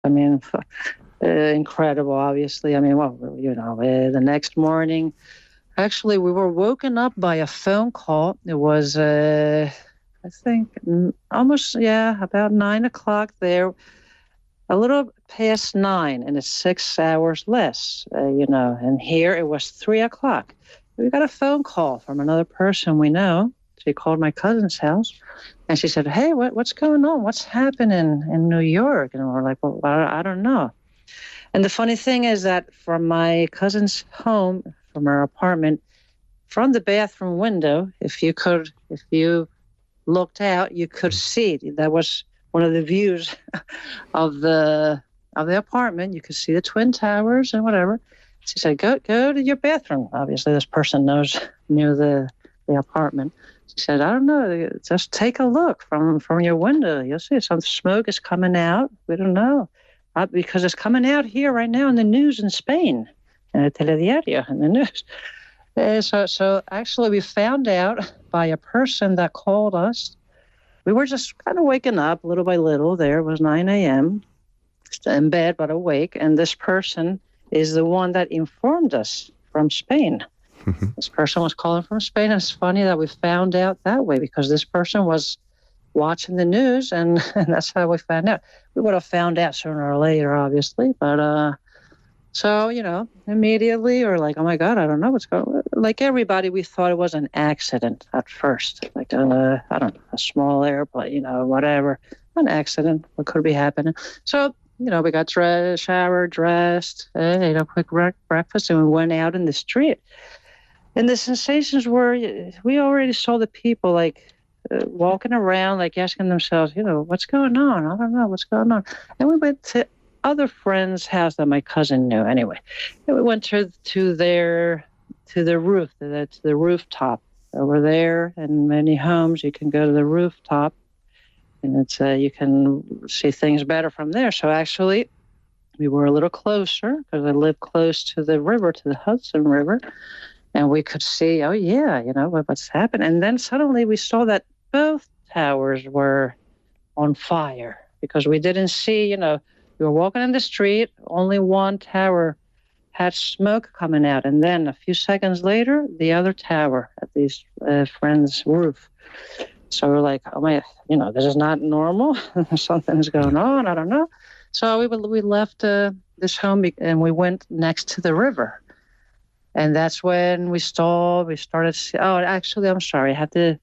I mean, incredible, obviously. I mean, well, the next morning, actually, we were woken up by a phone call. It was, I think, almost, yeah, about 9 o'clock there, a little past 9, and it's 6 hours less, and here it was 3 o'clock. We got a phone call from another person we know. She called my cousin's house, and she said, "Hey, what's going on? What's happening in New York?" And we're like, "Well, I don't know." And the funny thing is that from my cousin's home, from her apartment, from the bathroom window, if you looked out, you could see. That was one of the views of the apartment. You could see the Twin Towers and whatever. She said, "Go to your bathroom." Obviously, this person knew the apartment. She said, "I don't know. Just take a look from your window. You'll see some smoke is coming out. We don't know." Because it's coming out here right now in the news in Spain, in the telediario, in the news. So actually, we found out by a person that called us. We were just kind of waking up little by little. There it was 9 a.m., in bed but awake, and this person is the one that informed us from Spain. This person was calling from Spain. It's funny that we found out that way because this person was watching the news, and that's how we found out. We would have found out sooner or later, obviously, but so, immediately or like, oh my God, I don't know what's going on. Like everybody, we thought it was an accident at first, like I don't know, a small airplane, whatever, an accident, what could be happening. So, we got showered, dressed, ate a quick breakfast, and we went out in the street. And the sensations were, we already saw the people like walking around, like asking themselves, what's going on? I don't know what's going on. And we went to other friend's house that my cousin knew anyway. And we went to the roof, to the rooftop. Over there in many homes, you can go to the rooftop and it's you can see things better from there. So actually, we were a little closer because I live close to the river, to the Hudson River. And we could see, oh yeah, what's happened. And then suddenly we saw that both towers were on fire because we didn't see, we were walking in the street, only one tower had smoke coming out. And then a few seconds later, the other tower at these friends' roof. So we're like, oh my, this is not normal. Something's going on. I don't know. So we left this home and we went next to the river. And that's when we started. Actually, I'm sorry. I had to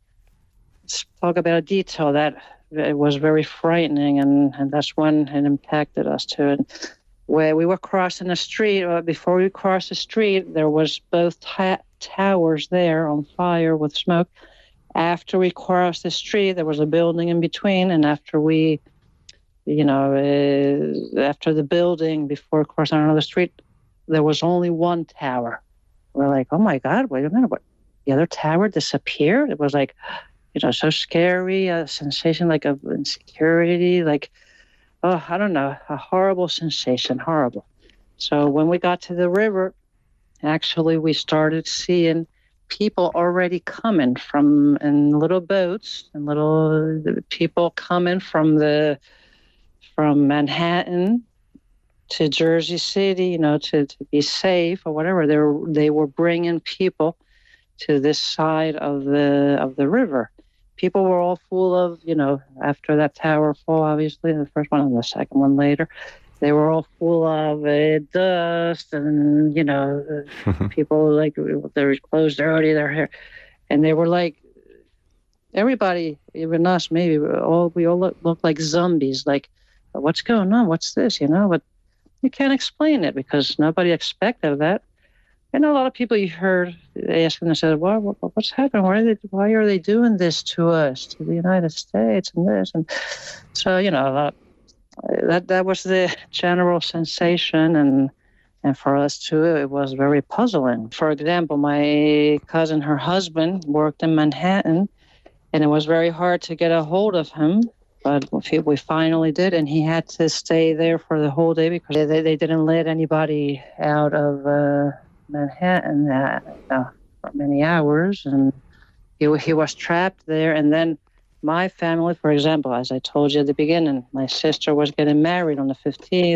talk about a detail that it was very frightening, and that's when it impacted us too. And where we were crossing the street, before we crossed the street, there was both towers there on fire with smoke. After we crossed the street, there was a building in between, and after we, after the building, before crossing another street, there was only one tower. We're like, oh my God, wait a minute, what? The other tower disappeared? It was like, so scary, a sensation like of insecurity, like, oh, I don't know, a horrible sensation, horrible. So when we got to the river, actually we started seeing people already coming in little boats and little people coming from Manhattan to Jersey City, to be safe or whatever. They were bringing people to this side of the river. People were all full of, after that tower fall, obviously, the first one and the second one later, they were all full of dust and, people like their clothes dirty, their hair. And they were like, everybody, even us, maybe, we all looked like zombies. Like, what's going on? What's this? But you can't explain it because nobody expected that. And a lot of people you heard asking themselves, what's happening? Why are they doing this to us, to the United States and this? And so, that was the general sensation. And for us too, it was very puzzling. For example, my cousin, her husband, worked in Manhattan, and it was very hard to get a hold of him. But we finally did, and he had to stay there for the whole day because they didn't let anybody out of Manhattan for many hours, and he was trapped there. And then my family, for example, as I told you at the beginning, my sister was getting married on the 15th.